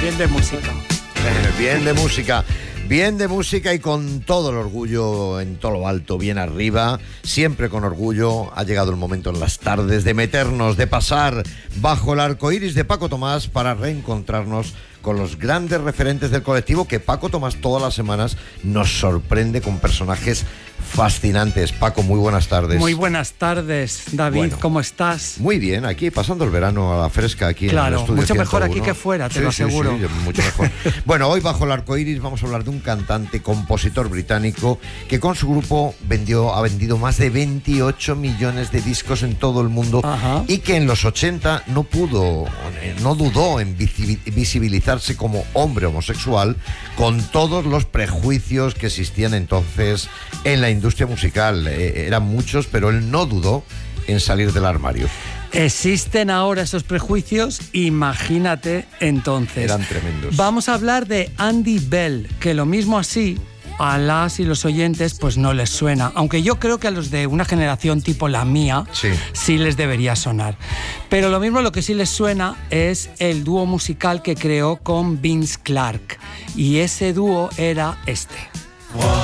Bien de música. Bien de música. Bien de música y con todo el orgullo en todo lo alto, bien arriba, siempre con orgullo. Ha llegado el momento en las tardes de meternos, de pasar bajo el arco iris de Paco Tomás para reencontrarnos con los grandes referentes del colectivo que Paco Tomás todas las semanas nos sorprende con personajes fascinantes. Paco, muy buenas tardes. Muy buenas tardes, David. Bueno, ¿cómo estás? Muy bien, aquí pasando el verano a la fresca aquí claro, en el estudio. Mucho 101. mejor aquí que fuera, te lo aseguro. Sí, mucho mejor. Bueno, hoy bajo el arco iris vamos a hablar de un cantante, compositor británico que con su grupo ha vendido más de 28 millones de discos en todo el mundo. Ajá. Y que en los 80 no dudó en visibilizarse como hombre homosexual con todos los prejuicios que existían entonces en la industria musical. Eran muchos, pero él no dudó en salir del armario. ¿Existen ahora esos prejuicios? Imagínate entonces. Eran tremendos. Vamos a hablar de Andy Bell, que lo mismo así a las y los oyentes pues no les suena, aunque yo creo que a los de una generación tipo la mía sí les debería sonar. Pero lo mismo, lo que sí les suena es el dúo musical que creó con Vince Clarke, y ese dúo era este.